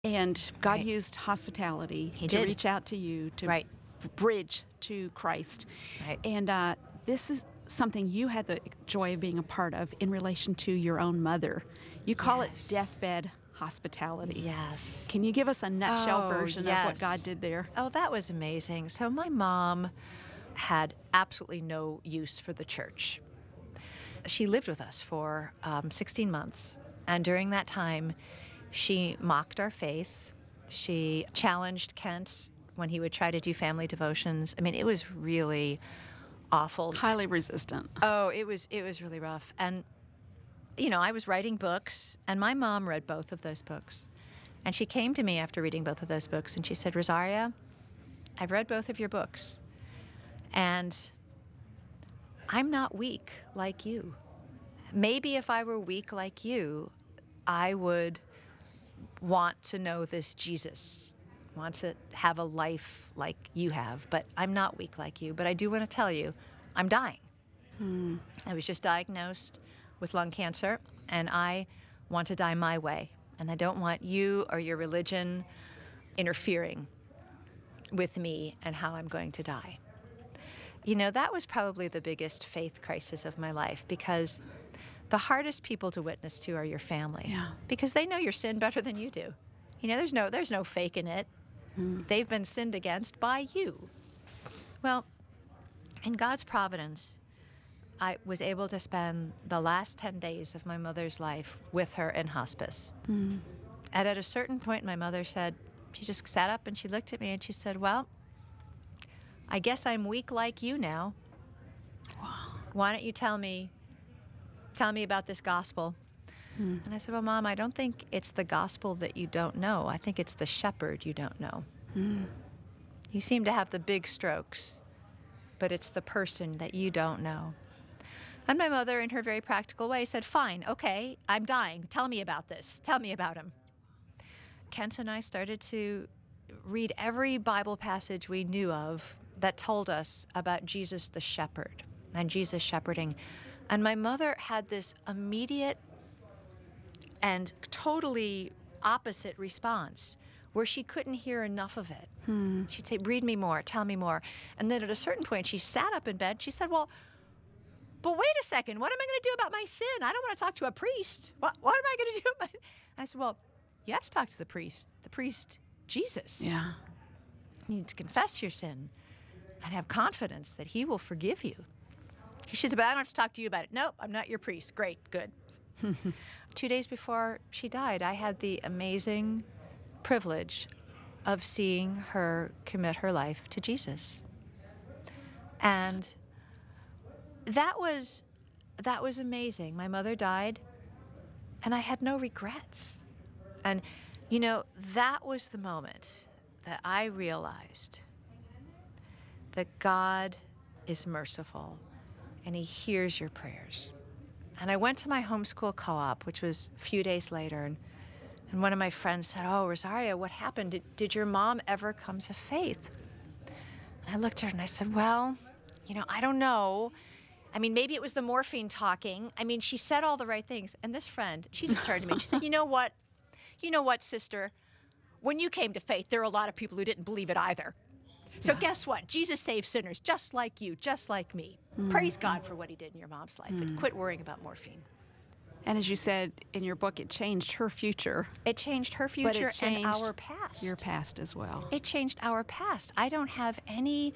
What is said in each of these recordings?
And God Right. used hospitality He to did. reach out to you, to Right. bridge to Christ. Right. And this is something you had the joy of being a part of in relation to your own mother. You call it Yes. deathbed hospitality. Yes. Can you give us a nutshell Oh, version of what God yes. did there? Oh, that was amazing. So my mom had absolutely no use for the church. She lived with us for 16 months. And during that time, she mocked our faith. She challenged Kent when he would try to do family devotions. I mean, it was really awful. Highly resistant. Oh, it was really rough. And, you know, I was writing books, and my mom read both of those books. And she came to me after reading both of those books, and she said, Rosaria, I've read both of your books, and I'm not weak like you. Maybe if I were weak like you, I would want to know this Jesus, want to have a life like you have, but I'm not weak like you. But I do want to tell you, I'm dying. I was just diagnosed with lung cancer, and I want to die my way. And I don't want you or your religion interfering with me and how I'm going to die. You know, that was probably the biggest faith crisis of my life, because the hardest people to witness to are your family. Yeah. Because they know your sin better than you do. You know, there's no faking it. They've been sinned against by you. Well, in God's providence, I was able to spend the last 10 days of my mother's life with her in hospice. And at a certain point, my mother said, she just sat up and she looked at me and she said, well, I guess I'm weak like you now. Why don't you tell me about this gospel? And I said, well, Mom, I don't think it's the gospel that you don't know. I think it's the shepherd you don't know. You seem to have the big strokes, but it's the person that you don't know. And my mother, in her very practical way, said, fine, okay, I'm dying. Tell me about this. Tell me about him. Kent and I started to read every Bible passage we knew of that told us about Jesus the shepherd and Jesus shepherding. And my mother had this immediate and totally opposite response where she couldn't hear enough of it. She'd say, read me more, tell me more. And then at a certain point, she sat up in bed. She said, well, but wait a second, what am I going to do about my sin? I don't want to talk to a priest. What am I going to do about it? I said, well, you have to talk to the priest, Jesus. Yeah. You need to confess your sin and have confidence that he will forgive you. She said, but I don't have to talk to you about it. Nope, I'm not your priest. Great, good. 2 days before she died, I had the amazing privilege of seeing her commit her life to Jesus. And that was amazing. My mother died, and I had no regrets. And, you know, that was the moment that I realized that God is merciful, and he hears your prayers. And I went to my homeschool co-op, which was a few days later, and one of my friends said, oh, Rosaria, what happened? Did your mom ever come to faith? And I looked at her and I said, well, you know, I don't know. I mean, maybe it was the morphine talking. I mean, she said all the right things. And this friend, she just turned to me and she said, you know what, sister? When you came to faith, there were a lot of people who didn't believe it either. So guess what? Jesus saved sinners just like you, just like me. Praise God for what he did in your mom's life, and quit worrying about morphine. And as you said in your book, it changed her future. It changed her But future it changed and our past. your past as well. It changed our past. I don't have any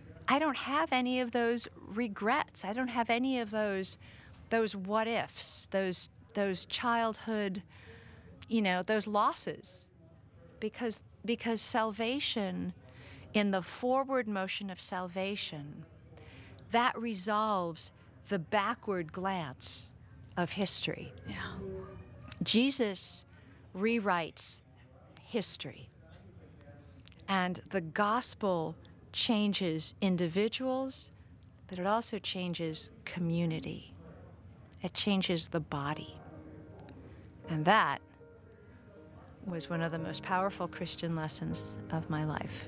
of those regrets. I don't have any of those what ifs, those childhood, you know, those losses. Because salvation, in the forward motion of salvation, that resolves the backward glance of history. Yeah. Jesus rewrites history. And the gospel changes individuals, but it also changes community. It changes the body. And that was one of the most powerful Christian lessons of my life.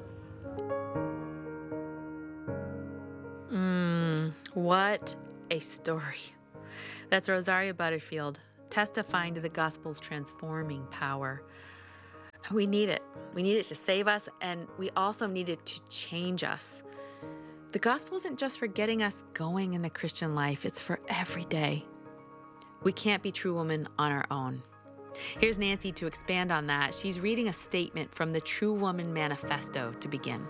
What a story. That's Rosaria Butterfield testifying to the gospel's transforming power. We need it. We need it to save us, and we also need it to change us. The gospel isn't just for getting us going in the Christian life, it's for every day. We can't be true women on our own. Here's Nancy to expand on that. She's reading a statement from the True Woman Manifesto to begin.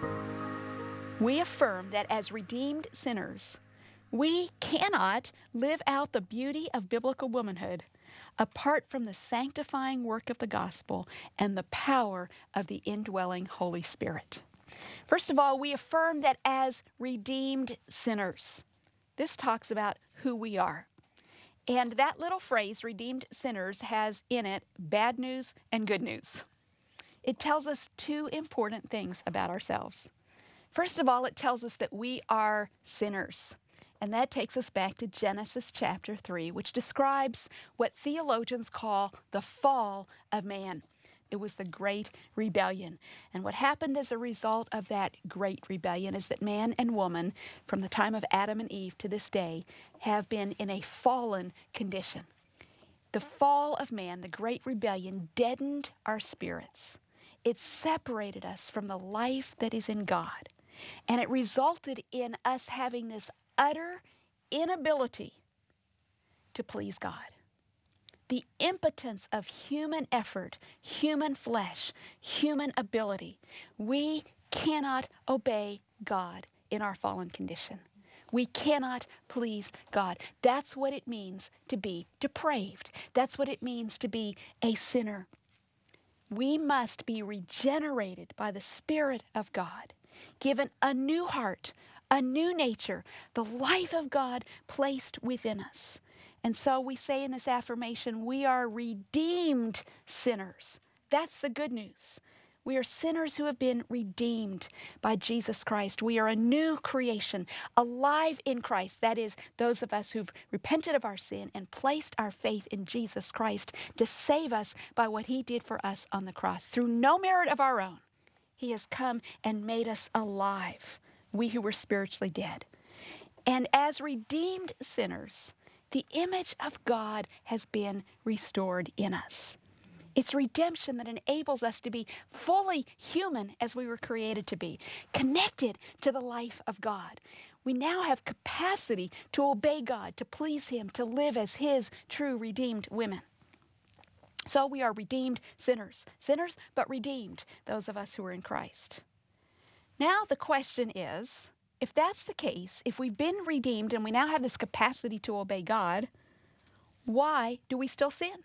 We affirm that as redeemed sinners, we cannot live out the beauty of biblical womanhood apart from the sanctifying work of the gospel and the power of the indwelling Holy Spirit. First of all, we affirm that as redeemed sinners. This talks about who we are. And that little phrase, redeemed sinners, has in it bad news and good news. It tells us two important things about ourselves. First of all, it tells us that we are sinners. And that takes us back to Genesis chapter 3, which describes what theologians call the fall of man. It was the great rebellion. And what happened as a result of that great rebellion is that man and woman, from the time of Adam and Eve to this day, have been in a fallen condition. The fall of man, the great rebellion, deadened our spirits. It separated us from the life that is in God. And it resulted in us having this utter inability to please God. The impotence of human effort, human flesh, human ability. We cannot obey God in our fallen condition. We cannot please God. That's what it means to be depraved. That's what it means to be a sinner. We must be regenerated by the Spirit of God, given a new heart, a new nature, the life of God placed within us. And so we say in this affirmation, we are redeemed sinners. That's the good news. We are sinners who have been redeemed by Jesus Christ. We are a new creation, alive in Christ. That is, those of us who've repented of our sin and placed our faith in Jesus Christ to save us by what he did for us on the cross. Through no merit of our own, he has come and made us alive, we who were spiritually dead. And as redeemed sinners, the image of God has been restored in us. It's redemption that enables us to be fully human as we were created to be, connected to the life of God. We now have capacity to obey God, to please him, to live as his true redeemed women. So we are redeemed sinners. Sinners, but redeemed, those of us who are in Christ. Now the question is, if that's the case, if we've been redeemed and we now have this capacity to obey God, why do we still sin?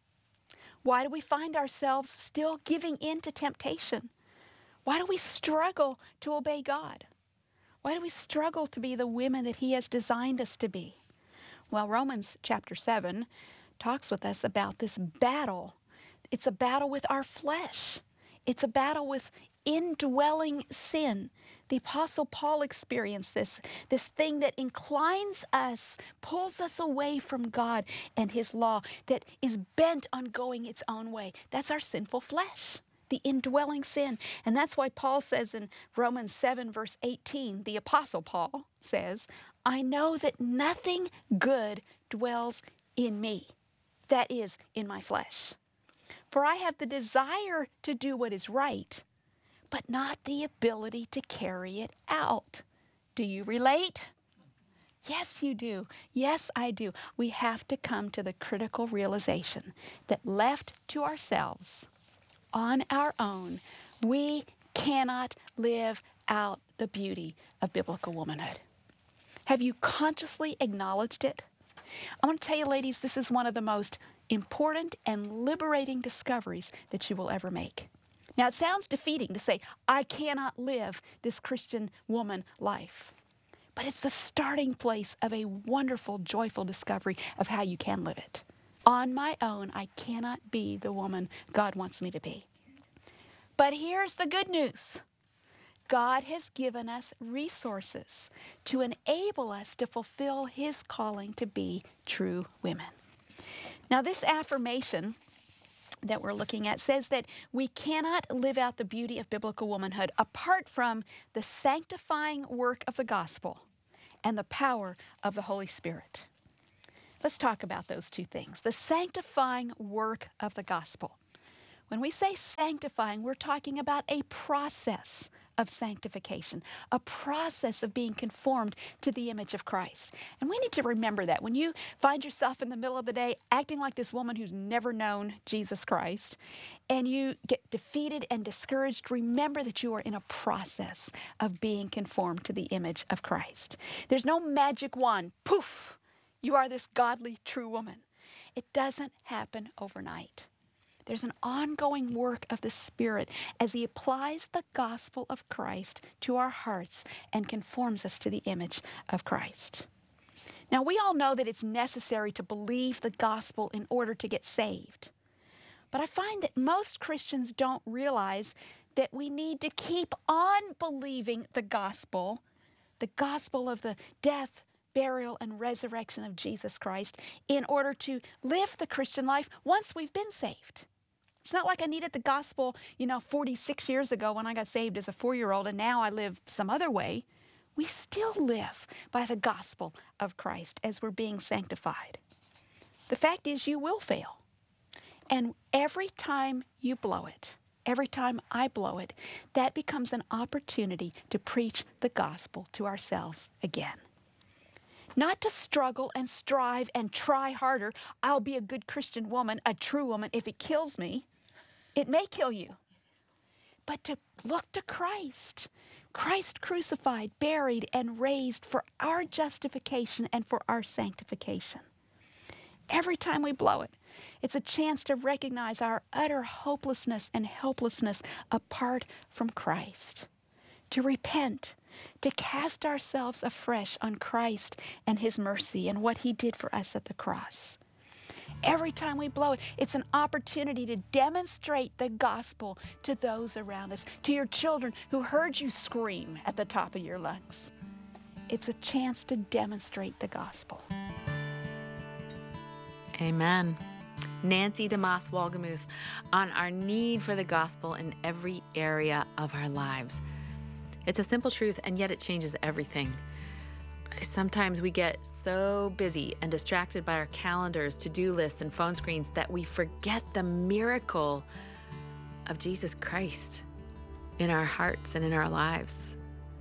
Why do we find ourselves still giving in to temptation? Why do we struggle to obey God? Why do we struggle to be the women that he has designed us to be? Well, Romans chapter 7 talks with us about this battle. It's a battle with our flesh. It's a battle with indwelling sin. The Apostle Paul experienced this thing that inclines us, pulls us away from God and his law, that is bent on going its own way. That's our sinful flesh, the indwelling sin. And that's why Paul says in Romans 7 verse 18, the Apostle Paul says, I know that nothing good dwells in me, that is, in my flesh. For I have the desire to do what is right, but not the ability to carry it out. Do you relate? Yes, you do. Yes, I do. We have to come to the critical realization that left to ourselves, on our own, we cannot live out the beauty of biblical womanhood. Have you consciously acknowledged it? I want to tell you, ladies, this is one of the most important and liberating discoveries that you will ever make. Now, it sounds defeating to say, I cannot live this Christian woman life. But it's the starting place of a wonderful, joyful discovery of how you can live it. On my own, I cannot be the woman God wants me to be. But here's the good news. God has given us resources to enable us to fulfill his calling to be true women. Now, this affirmation that we're looking at says that we cannot live out the beauty of biblical womanhood apart from the sanctifying work of the gospel and the power of the Holy Spirit. Let's talk about those two things. The sanctifying work of the gospel. When we say sanctifying, we're talking about a process of sanctification, a process of being conformed to the image of Christ. And we need to remember that. When you find yourself in the middle of the day acting like this woman who's never known Jesus Christ, and you get defeated and discouraged, remember that you are in a process of being conformed to the image of Christ. There's no magic wand, poof, you are this godly, true woman. It doesn't happen overnight. There's an ongoing work of the Spirit as He applies the gospel of Christ to our hearts and conforms us to the image of Christ. Now, we all know that it's necessary to believe the gospel in order to get saved. But I find that most Christians don't realize that we need to keep on believing the gospel of the death, burial, and resurrection of Jesus Christ in order to live the Christian life once we've been saved. It's not like I needed the gospel, 46 years ago when I got saved as a 4-year-old, and now I live some other way. We still live by the gospel of Christ as we're being sanctified. The fact is, you will fail. And every time you blow it, every time I blow it, that becomes an opportunity to preach the gospel to ourselves again. Not to struggle and strive and try harder. I'll be a good Christian woman, a true woman, if it kills me. It may kill you. But to look to Christ. Christ crucified, buried, and raised for our justification and for our sanctification. Every time we blow it, it's a chance to recognize our utter hopelessness and helplessness apart from Christ. To repent, to cast ourselves afresh on Christ and His mercy and what He did for us at the cross. Every time we blow it, it's an opportunity to demonstrate the gospel to those around us, to your children who heard you scream at the top of your lungs. It's a chance to demonstrate the gospel. Amen. Nancy DeMoss Wolgemuth on our need for the gospel in every area of our lives. It's a simple truth, and yet it changes everything. Sometimes we get so busy and distracted by our calendars, to-do lists, and phone screens that we forget the miracle of Jesus Christ in our hearts and in our lives.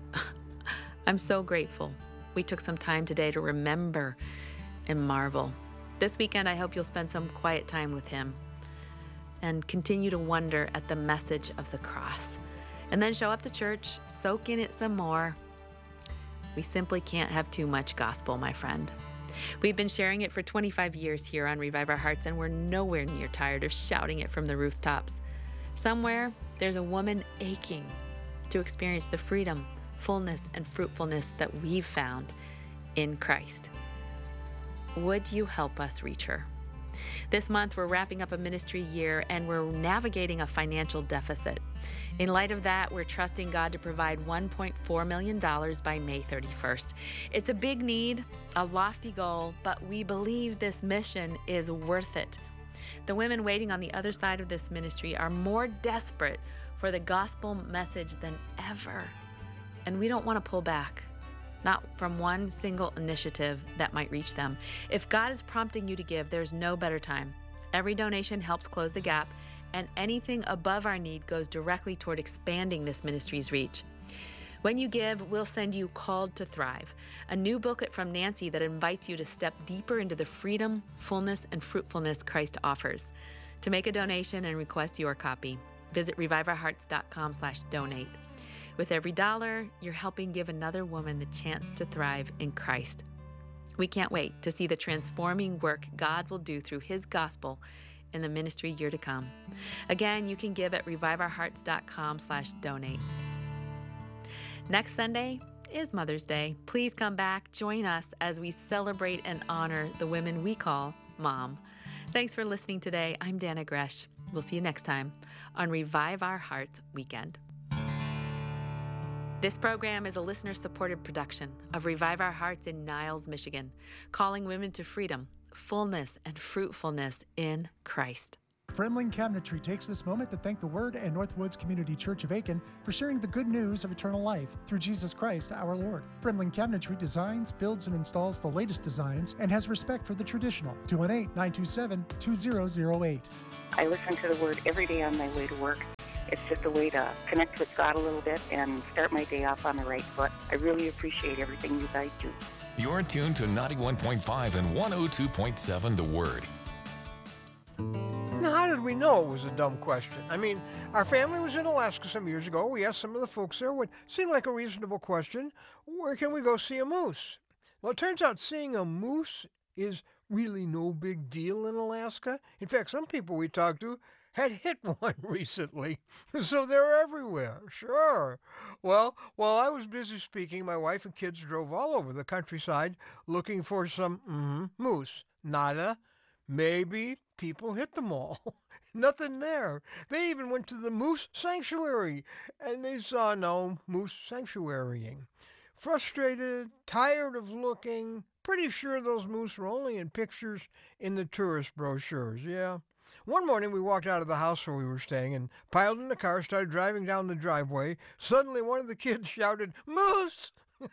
I'm so grateful we took some time today to remember and marvel. This weekend, I hope you'll spend some quiet time with Him and continue to wonder at the message of the cross. And then show up to church, soak in it some more. We simply can't have too much gospel, my friend. We've been sharing it for 25 years here on Revive Our Hearts, and we're nowhere near tired of shouting it from the rooftops. Somewhere, there's a woman aching to experience the freedom, fullness, and fruitfulness that we've found in Christ. Would you help us reach her? This month, we're wrapping up a ministry year, and we're navigating a financial deficit. In light of that, we're trusting God to provide $1.4 million by May 31st. It's a big need, a lofty goal, but we believe this mission is worth it. The women waiting on the other side of this ministry are more desperate for the gospel message than ever. And we don't want to pull back, not from one single initiative that might reach them. If God is prompting you to give, there's no better time. Every donation helps close the gap, and anything above our need goes directly toward expanding this ministry's reach. When you give, we'll send you Called to Thrive, a new booklet from Nancy that invites you to step deeper into the freedom, fullness, and fruitfulness Christ offers. To make a donation and request your copy, visit reviveourhearts.com/donate. With every dollar, you're helping give another woman the chance to thrive in Christ. We can't wait to see the transforming work God will do through His gospel in the ministry year to come. Again, you can give at reviveourhearts.com/donate. Next Sunday is Mother's Day. Please come back, join us as we celebrate and honor the women we call Mom. Thanks for listening today. I'm Dana Gresh. We'll see you next time on Revive Our Hearts Weekend. This program is a listener-supported production of Revive Our Hearts in Niles, Michigan, calling women to freedom, fullness, and fruitfulness in Christ. Fremling Cabinetry takes this moment to thank the Word and Northwoods Community Church of Aiken for sharing the good news of eternal life through Jesus Christ our Lord. Fremling Cabinetry designs, builds, and installs the latest designs and has respect for the traditional. 218-927-2008. I listen to the Word every day on my way to work. It's just a way to connect with God a little bit and start my day off on the right foot. I really appreciate everything you guys do. You're tuned to 91.5 and 102.7 The Word. Now, how did we know it was a dumb question? I mean, our family was in Alaska some years ago. We asked some of the folks there what seemed like a reasonable question. Where can we go see a moose? Well, it turns out seeing a moose is really no big deal in Alaska. In fact, some people we talked to had hit one recently, so they're everywhere, sure. Well, while I was busy speaking, my wife and kids drove all over the countryside looking for some moose. Nada. Maybe people hit them all. Nothing there. They even went to the moose sanctuary, and they saw no moose sanctuarying. Frustrated, tired of looking, pretty sure those moose were only in pictures in the tourist brochures, yeah. One morning we walked out of the house where we were staying and piled in the car, started driving down the driveway. Suddenly one of the kids shouted, "Moose!"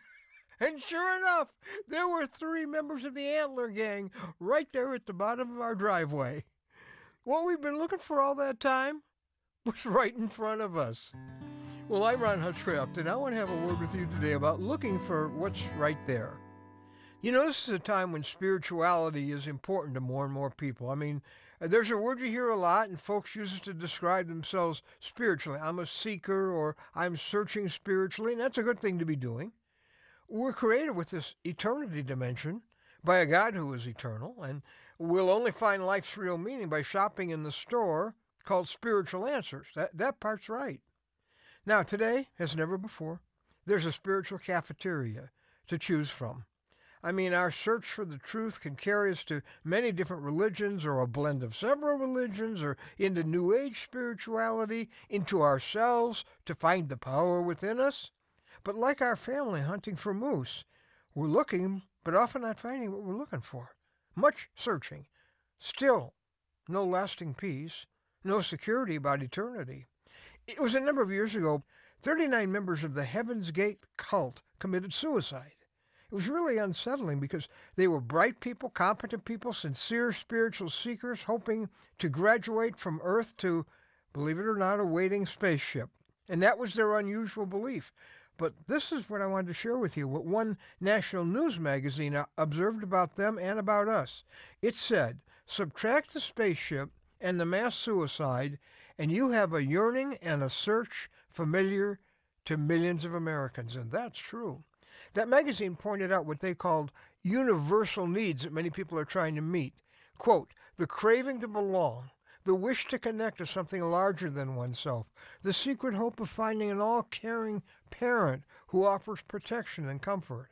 And sure enough, there were 3 members of the Antler Gang right there at the bottom of our driveway. What we've been looking for all that time was right in front of us. Well, I'm Ron Hutchcraft, and I want to have a word with you today about looking for what's right there. You know, this is a time when spirituality is important to more and more people. I mean, there's a word you hear a lot, and folks use it to describe themselves spiritually. I'm a seeker, or I'm searching spiritually, and that's a good thing to be doing. We're created with this eternity dimension by a God who is eternal, and we'll only find life's real meaning by shopping in the store called Spiritual Answers. That part's right. Now, today, as never before, there's a spiritual cafeteria to choose from. I mean, our search for the truth can carry us to many different religions, or a blend of several religions, or into New Age spirituality, into ourselves to find the power within us. But like our family hunting for moose, we're looking, but often not finding what we're looking for. Much searching. Still, no lasting peace, no security about eternity. It was a number of years ago, 39 members of the Heaven's Gate cult committed suicide. It was really unsettling because they were bright people, competent people, sincere spiritual seekers hoping to graduate from Earth to, believe it or not, a waiting spaceship. And that was their unusual belief. But this is what I wanted to share with you, what one national news magazine observed about them and about us. It said, subtract the spaceship and the mass suicide, and you have a yearning and a search familiar to millions of Americans. And that's true. That magazine pointed out what they called universal needs that many people are trying to meet. Quote, the craving to belong, the wish to connect to something larger than oneself, the secret hope of finding an all-caring parent who offers protection and comfort.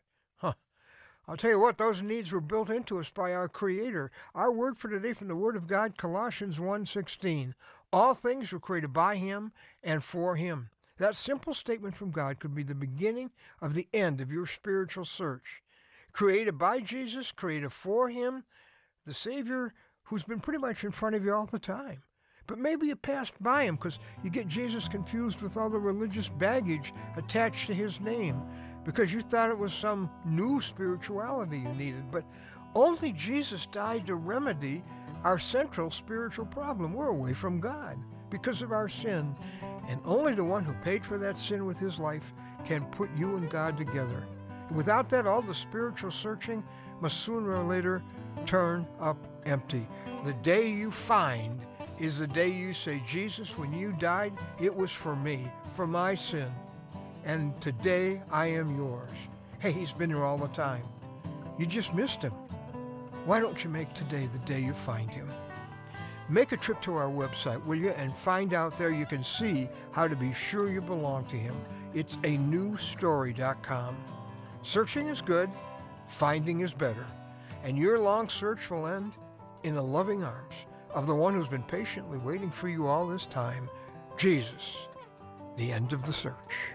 I'll tell you what, those needs were built into us by our Creator. Our word for today from the Word of God, Colossians 1:16. All things were created by Him and for Him. That simple statement from God could be the beginning of the end of your spiritual search. Created by Jesus, created for Him, the Savior who's been pretty much in front of you all the time. But maybe you passed by Him because you get Jesus confused with all the religious baggage attached to His name because you thought it was some new spirituality you needed. But only Jesus died to remedy our central spiritual problem. We're away from God because of our sin. And only the one who paid for that sin with His life can put you and God together. Without that, all the spiritual searching must sooner or later turn up empty. The day you find is the day you say, Jesus, when you died, it was for me, for my sin. And today I am yours. Hey, He's been here all the time. You just missed Him. Why don't you make today the day you find Him? Make a trip to our website, will you, and find out there you can see how to be sure you belong to Him. It's anewstory.com. Searching is good, finding is better, and your long search will end in the loving arms of the one who's been patiently waiting for you all this time, Jesus, the end of the search.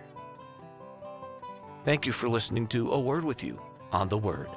Thank you for listening to A Word with You on The Word.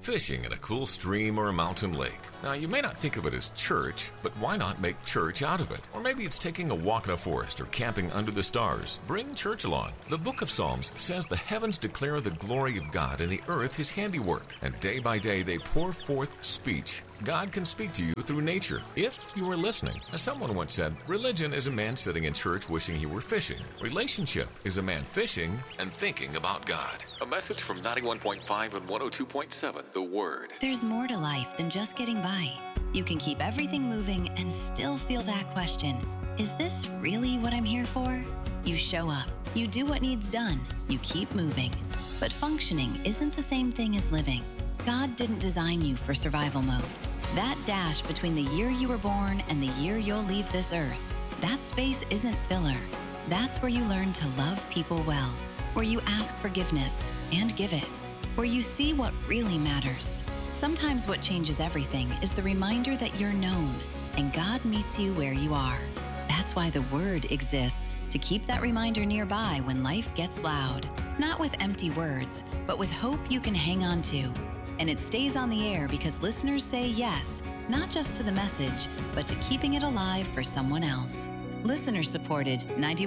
Fishing in a cool stream or a mountain lake. Now, you may not think of it as church, but why not make church out of it? Or maybe it's taking a walk in a forest or camping under the stars. Bring church along. The book of Psalms says the heavens declare the glory of God and the earth his handiwork. And day by day they pour forth speech. God can speak to you through nature, if you are listening. As someone once said, religion is a man sitting in church wishing he were fishing. Relationship is a man fishing and thinking about God. A message from 91.5 and 102.7, The Word. There's more to life than just getting by. You can keep everything moving and still feel that question, is this really what I'm here for? You show up, you do what needs done, you keep moving. But functioning isn't the same thing as living. God didn't design you for survival mode. That dash between the year you were born and the year you'll leave this earth, that space isn't filler. That's where you learn to love people well, where you ask forgiveness and give it, where you see what really matters. Sometimes what changes everything is the reminder that you're known, and God meets you where you are. That's why the Word exists, to keep that reminder nearby when life gets loud. Not with empty words, but with hope you can hang on to. And it stays on the air because listeners say yes, not just to the message, but to keeping it alive for someone else. Listener-supported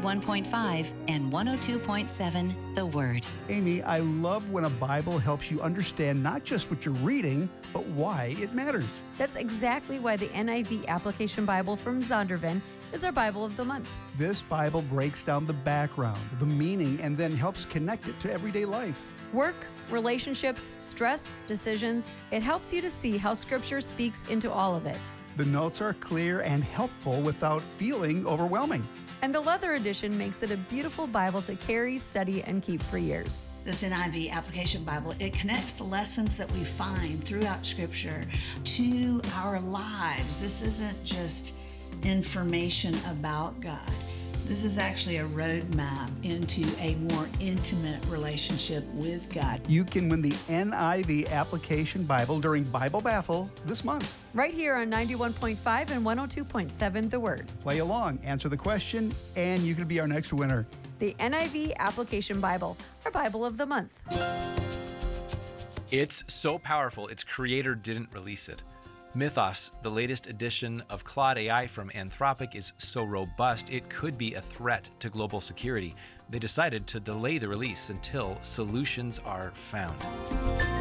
91.5 and 102.7 The Word. Amy, I love when a Bible helps you understand not just what you're reading, but why it matters. That's exactly why the NIV Application Bible from Zondervan is our Bible of the month. This Bible breaks down the background, the meaning, and then helps connect it to everyday life. Work, relationships, stress, decisions. It helps you to see how Scripture speaks into all of it. The notes are clear and helpful without feeling overwhelming. And the leather edition makes it a beautiful Bible to carry, study, and keep for years. This NIV Application Bible, it connects the lessons that we find throughout Scripture to our lives. This isn't just information about God. This is actually a roadmap into a more intimate relationship with God. You can win the NIV Application Bible during Bible Battle this month. Right here on 91.5 and 102.7 The Word. Play along, answer the question, and you could be our next winner. The NIV Application Bible, our Bible of the month. It's so powerful, its creator didn't release it. Mythos, the latest edition of Claude AI from Anthropic, is so robust it could be a threat to global security. They decided to delay the release until solutions are found.